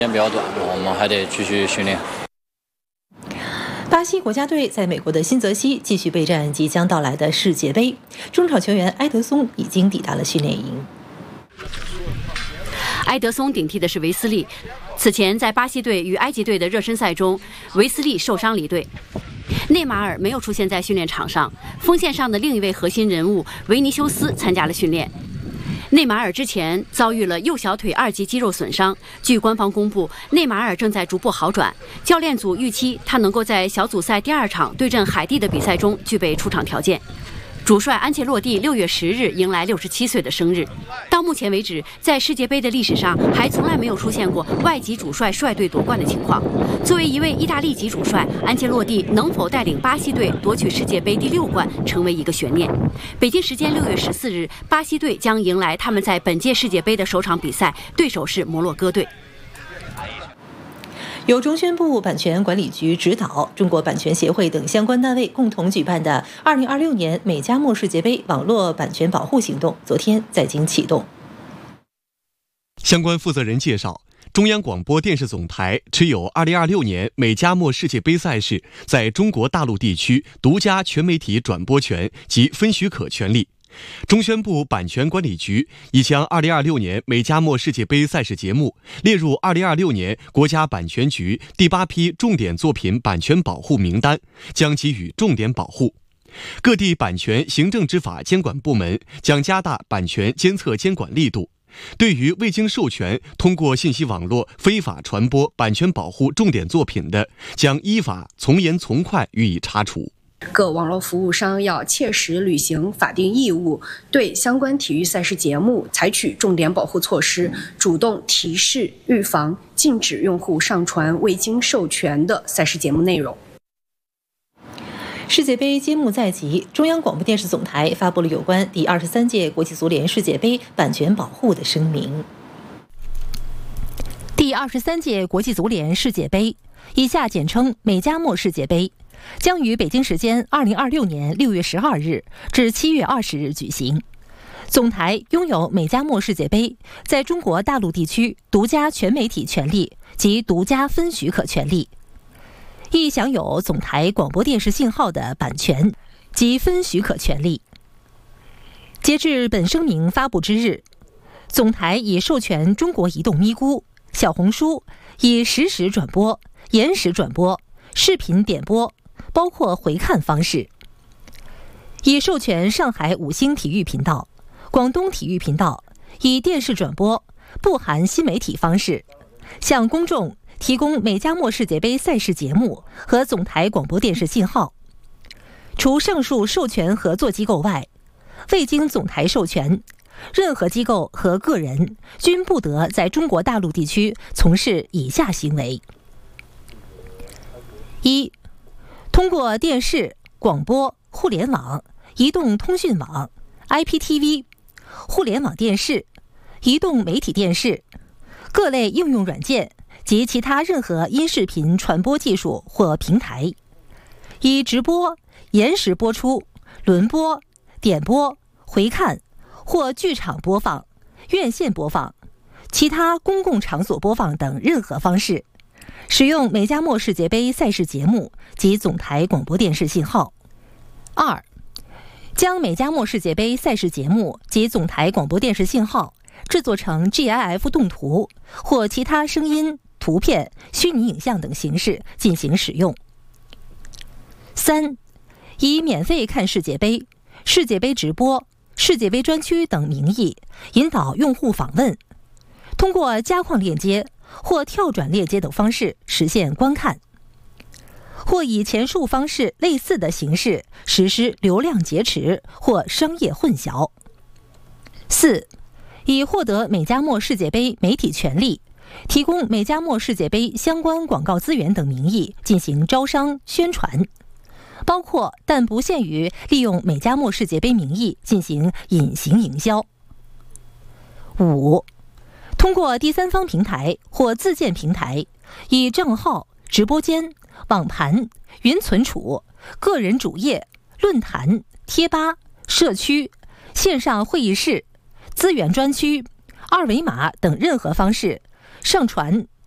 比较短，我们还得继续训练。 巴西国家队在美国的新泽西继续备战即将到来的世界杯，中场球员埃德松已经抵达了训练营。 埃德松顶替的是维斯利，此前在巴西队与埃及队的热身赛中，维斯利受伤离队。内马尔没有出现在训练场上，锋线上的另一位核心人物维尼修斯参加了训练。内马尔之前遭遇了右小腿2级肌肉损伤，据官方公布，内马尔正在逐步好转。教练组预期他能够在小组赛第2场对阵海地的比赛中具备出场条件。主帅安切洛蒂6月10日迎来67岁的生日。到目前为止，在世界杯的历史上还从来没有出现过外籍主帅率队夺冠的情况。作为一位意大利籍主帅，安切洛蒂能否带领巴西队夺取世界杯第6冠，成为一个悬念。北京时间6月14日，巴西队将迎来他们在本届世界杯的首场比赛，对手是摩洛哥队。 由中宣部版权管理局指导，中国版权协会等相关单位共同举办的2026年美加墨世界杯网络版权保护行动昨天在京启动。 相关负责人介绍，中央广播电视总台持有2026年美加墨世界杯赛事在中国大陆地区独家全媒体转播权及分许可权利。中宣部版权管理局已将2026年美加墨世界杯赛事节目列入2026年国家版权局第8批重点作品版权保护名单，将给予重点保护。各地版权行政执法监管部门将加大版权监测监管力度，对于未经授权通过信息网络非法传播版权保护重点作品的，将依法从严从快予以查处。 各网络服务商要切实履行法定义务，对相关体育赛事节目采取重点保护措施，主动提示、预防、禁止用户上传未经授权的赛事节目内容。 世界杯揭幕在即，中央广播电视总台发布了有关第23届国际足联世界杯版权保护的声明。第23届国际足联世界杯，以下简称美加墨世界杯，将于北京时间2026年6月12日至7月20日举行。总台拥有美加墨世界杯在中国大陆地区独家全媒体权利及独家分许可权利，亦享有总台广播电视信号的版权及分许可权利。截至本声明发布之日，总台已授权中国移动咪咕、小红书以实时转播、延时转播、视频点播包括回看方式，已授权上海5星体育频道、广东体育频道以电视转播不含新媒体方式，向公众提供美加墨世界杯赛事节目和总台广播电视信号。除上述授权合作机构外，未经总台授权，任何机构和个人均不得在中国大陆地区从事以下行为：一、通过电视、广播、互联网、移动通讯网、IPTV、互联网电视、移动媒体电视、各类应用软件及其他任何音视频传播技术或平台，以直播、延时播出、轮播、点播、回看或剧场播放、院线播放、其他公共场所播放等任何方式使用美加墨世界杯赛事节目及总台广播电视信号。二、将美加墨世界杯赛事节目及总台广播电视信号制作成 GIF 动图或其他声音、图片、虚拟影像等形式进行使用。三、以免费看世界杯、世界杯直播、世界杯专区等名义引导用户访问，通过加框链接或跳转链接等方式实现观看，或以前述方式类似的形式实施流量劫持或商业混淆。四、以获得美加墨世界杯媒体权利，提供美加墨世界杯相关广告资源等名义进行招商宣传，包括但不限于利用美加墨世界杯名义进行隐形营销。五、通过第三方平台或自建平台，以账号、直播间、网盘、云存储、个人主页、论坛、贴吧、社区、线上会议室、资源专区、二维码等任何方式上传、